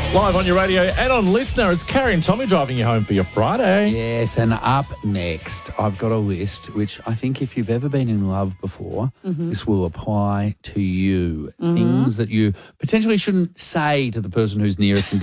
Live on your radio and on Listener, it's Carrie and Tommy driving you home for your Friday. Yes, and up next, I've got a list which I think if you've ever been in love before, this will apply to you. Things that you potentially shouldn't say to the person who's nearest and